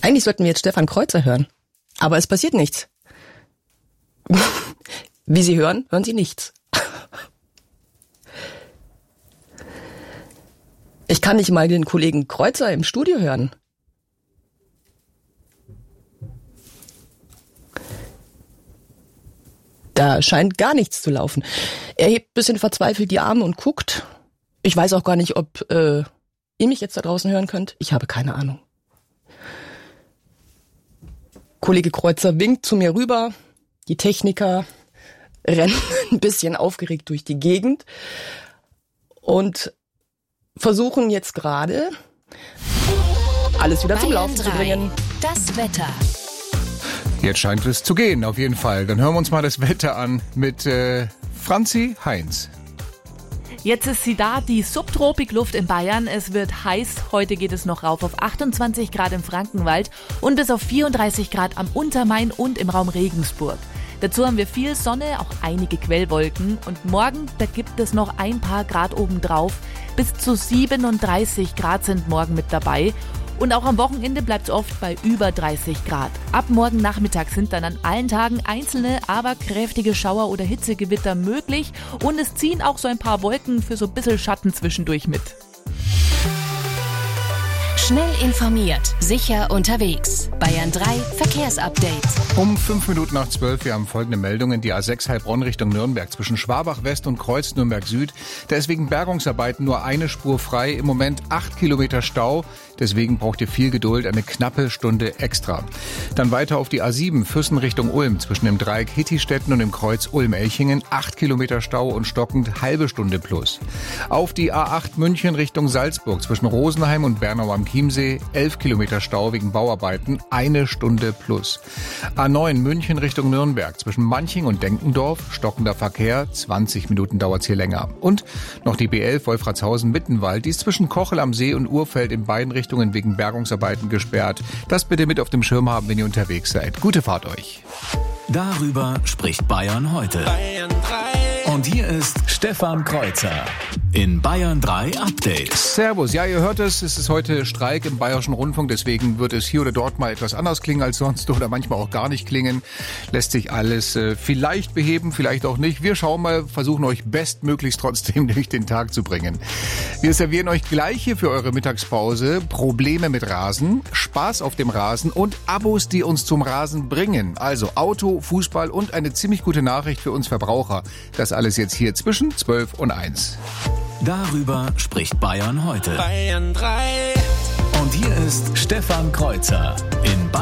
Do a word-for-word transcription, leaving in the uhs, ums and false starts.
Eigentlich sollten wir jetzt Stefan Kreuzer hören. Aber es passiert nichts. Wie Sie hören, hören Sie nichts. Ich kann nicht mal den Kollegen Kreuzer im Studio hören. Da scheint gar nichts zu laufen. Er hebt ein bisschen verzweifelt die Arme und guckt. Ich weiß auch gar nicht, ob äh, ihr mich jetzt da draußen hören könnt. Ich habe keine Ahnung. Kollege Kreuzer winkt zu mir rüber. Die Techniker rennen ein bisschen aufgeregt durch die Gegend und versuchen jetzt gerade, alles wieder zum Laufen zu bringen. Das Wetter. Jetzt scheint es zu gehen, auf jeden Fall. Dann hören wir uns mal das Wetter an mit äh, Franzi Heinz. Jetzt ist sie da, die Subtropikluft in Bayern. Es wird heiß. Heute geht es noch rauf auf achtundzwanzig Grad im Frankenwald und bis auf vierunddreißig Grad am Untermain und im Raum Regensburg. Dazu haben wir viel Sonne, auch einige Quellwolken. Und morgen, da gibt es noch ein paar Grad obendrauf. Bis zu siebenunddreißig Grad sind morgen mit dabei. Und auch am Wochenende bleibt es oft bei über dreißig Grad. Ab morgen Nachmittag sind dann an allen Tagen einzelne, aber kräftige Schauer oder Hitzegewitter möglich. Und es ziehen auch so ein paar Wolken für so ein bisschen Schatten zwischendurch mit. Schnell informiert, sicher unterwegs. Bayern drei Verkehrsupdate. Um fünf Minuten nach zwölf, wir haben folgende Meldungen. Die A sechs Heilbronn Richtung Nürnberg zwischen Schwabach West und Kreuz Nürnberg Süd. Da ist wegen Bergungsarbeiten nur eine Spur frei. Im Moment acht Kilometer Stau. Deswegen braucht ihr viel Geduld, eine knappe Stunde extra. Dann weiter auf die A sieben Füssen Richtung Ulm zwischen dem Dreieck Hittistetten und dem Kreuz Ulm-Elchingen. acht Kilometer Stau und stockend halbe Stunde plus. Auf die A acht München Richtung Salzburg zwischen Rosenheim und Bernau am Chiemsee. elf Kilometer Stau wegen Bauarbeiten. Eine Stunde plus. A neun München Richtung Nürnberg zwischen Manching und Denkendorf. Stockender Verkehr. zwanzig Minuten dauert's hier länger. Und noch die B elf Wolfratshausen-Mittenwald. Die ist zwischen Kochel am See und Urfeld in beiden Richtungen wegen Bergungsarbeiten gesperrt. Das bitte mit auf dem Schirm haben, wenn ihr unterwegs seid. Gute Fahrt euch. Darüber spricht Bayern heute. Bayern drei. Und hier ist Stefan Kreuzer in Bayern drei Update. Servus, ja, ihr hört es, es ist heute Streik im Bayerischen Rundfunk, deswegen wird es hier oder dort mal etwas anders klingen als sonst oder manchmal auch gar nicht klingen. Lässt sich alles äh, vielleicht beheben, vielleicht auch nicht. Wir schauen mal, versuchen euch bestmöglichst trotzdem durch den Tag zu bringen. Wir servieren euch gleich hier für eure Mittagspause Probleme mit Rasen, Spaß auf dem Rasen und Abos, die uns zum Rasen bringen. Also Auto, Fußball und eine ziemlich gute Nachricht für uns Verbraucher. Das alles jetzt hier zwischen zwölf und eins. Darüber spricht Bayern heute. Bayern drei. Und hier ist Stefan Kreuzer in Bayern.